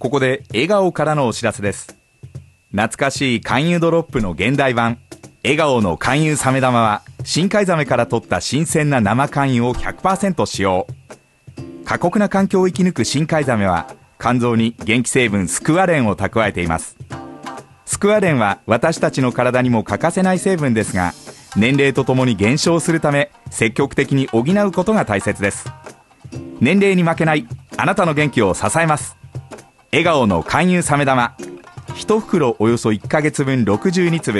ここで笑顔からのお知らせです。懐かしい肝油ドロップの現代版笑顔の肝油サメ玉は、深海ザメから取った新鮮な生肝油を 100% 使用。過酷な環境を生き抜く深海ザメは肝臓に元気成分スクワレンを蓄えています。スクワレンは私たちの体にも欠かせない成分ですが、年齢とともに減少するため積極的に補うことが大切です。年齢に負けないあなたの元気を支えます。笑顔の肝油サメ玉、1袋およそ1ヶ月分62粒